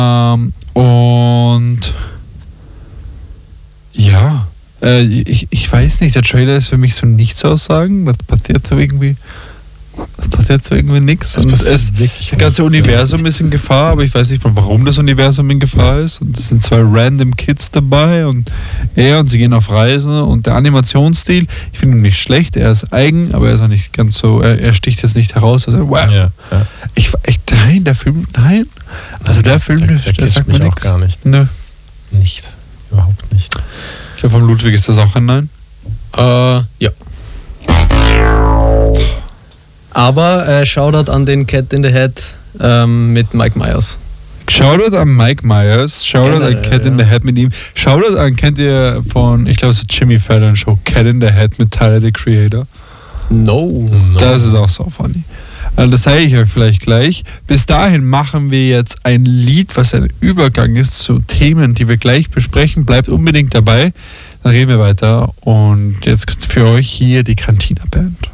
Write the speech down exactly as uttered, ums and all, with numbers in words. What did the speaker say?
Ähm, und ja, äh, ich, ich weiß nicht, der Trailer ist für mich so nichts aussagen. Das passiert so irgendwie. Das passiert so irgendwie nichts. Und es, das ganze Universum ist in Gefahr, aber ich weiß nicht mal, warum das Universum in Gefahr ist. Und es sind zwei random Kids dabei und er und sie gehen auf Reisen und der Animationsstil, ich finde ihn nicht schlecht, er ist eigen, aber er ist auch nicht ganz so, er, er sticht jetzt nicht heraus. Also, wow. ja, ja. Ich, ich, nein, der Film, nein. Also der Film, der, der, der sagt mir nichts. Gar nicht. Nö. Nicht. Überhaupt nicht. Ich glaube, vom Ludwig ist das auch ein Nein. Äh, ja. Aber äh, Shoutout an den Cat in the Hat ähm, mit Mike Myers. Shoutout an Mike Myers, Shoutout Generell, an Cat ja. in the Hat mit ihm. Shoutout an, kennt ihr von, ich glaube, so Jimmy Fallon Show, Cat in the Hat mit Tyler, the Creator? No. no. Das ist auch so funny. Also das zeige ich euch vielleicht gleich. Bis dahin machen wir jetzt ein Lied, was ein Übergang ist zu Themen, die wir gleich besprechen. Bleibt unbedingt dabei. Dann reden wir weiter. Und jetzt für euch hier die Cantina Band.